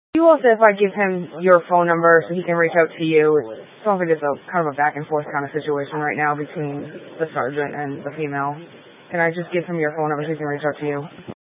You also, if I give him your phone number so he can reach out to you, it sounds like it's a kind of a back and forth kind of situation right now between the sergeant and the female. Can I just give him your phone number so he can reach out to you?